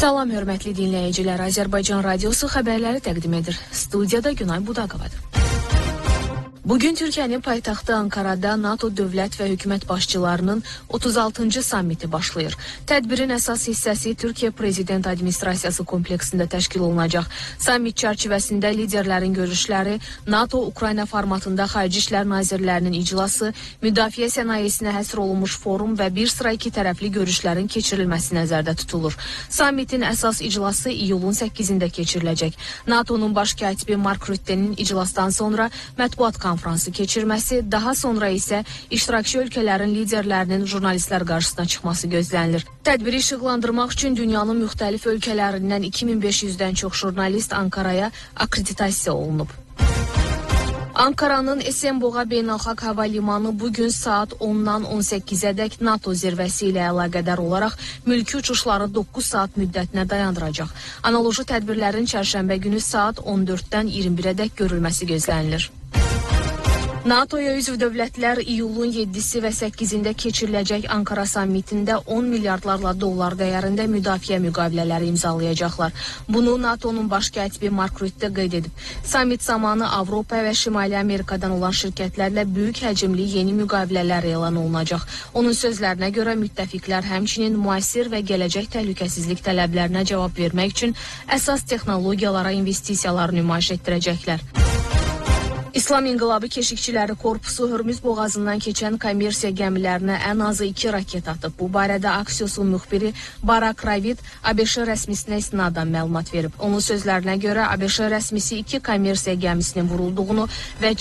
Salam hörmətli dinləyicilər, Azərbaycan Radiosu xəbərləri təqdim edir. Studiyada Günay Budaqovadır. Bugün Türkiyənin paytaxtı Ankara'da NATO dövlət və hökumət başçılarının 36-cı sammiti başlayır. Tədbirin əsas hissəsi Türkiyə Prezident Administrasiyası kompleksində təşkil olunacaq. Sammit çərçivəsində liderlərin görüşləri, NATO-Ukrayna formatında Xarici İşlər Nazirlərinin iclası, müdafiə sənayesinə həsr olunmuş forum və bir sıra iki tərəfli görüşlərin keçirilməsi nəzərdə tutulur. Sammitin əsas iclası iyulun 8-də keçiriləcək. NATO'nun baş katibi Mark Rutte'nin iclasdan sonra mətbuat konfransı keçirməsi, daha sonra isə iştirakçı ölkələrin liderlərinin jurnalistlər qarşısına çıxması gözlənilir. Tədbiri işıqlandırmaq üçün dünyanın müxtəlif ölkələrindən 2500-dən çox jurnalist Ankara'ya akkreditasiya olunub. Ankara'nın Esenboğa Beynəlxalq Hava Limanı bugün saat 10-dan 18-ədək NATO zirvəsi ilə əlaqədar olaraq mülki uçuşları 9 saat müddətinə dayandıracaq. Analoji tədbirlərin çərşənbə günü saat 14-dən 21-ədək görülməsi gözlənilir. NATO'ya üzv dövlətlər iyulun 7-si və 8-də keçiriləcək Ankara sammitində 10 milyardlarla dollar dəyərində müdafiə müqavilələri imzalayacaqlar. Bunu NATO'nun baş katibi Mark Rutte qeyd edib. Sammit zamanı Avropa və Şimali Amerikadan olan şirkətlərlə böyük həcmli yeni müqavilələr elan olunacaq. Onun sözlərinə görə müttəfiqlər həmçinin müasir və gələcək təhlükəsizlik tələblərinə cavab vermək üçün əsas texnologiyalara investisiyalar nümayiş etdirəcəklər. İslam İnqilabı Keşikçiləri Korpusu Hörmüz boğazından keçən kommersiya gəmilərinə ən azı 2 raket atıb. Bu barədə Axios-un müxbiri Barak Ravid ABŞ rəsmisinə istinadən məlumat verib. Onun sözlərinə görə ABŞ rəsmisi 2 kommersiya gəmisinin vurulduğunu və